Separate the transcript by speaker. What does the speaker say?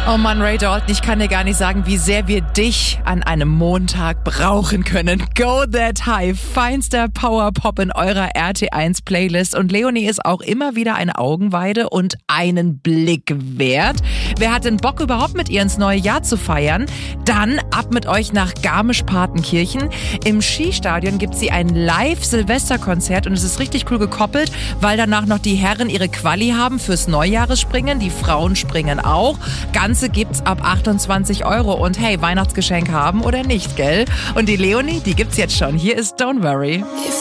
Speaker 1: Oh Mann, Ray Dalton, ich kann dir gar nicht sagen, wie sehr wir dich an einem Montag brauchen können. Go That High, feinster Powerpop in eurer RT1 Playlist. Und Leonie ist auch immer wieder eine Augenweide und einen Blick wert. Wer hat denn Bock überhaupt mit ihr ins neue Jahr zu feiern? Dann ab mit euch nach Garmisch-Partenkirchen. Im Skistadion gibt sie ein Live-Silvesterkonzert und es ist richtig cool gekoppelt, weil danach noch die Herren ihre Quali haben fürs Neujahresspringen. Die Frauen springen auch. Ganze gibt's ab 28 € und hey, Weihnachtsgeschenk haben oder nicht, gell? Und die Leonie, die gibt's jetzt schon. Hier ist Don't Worry.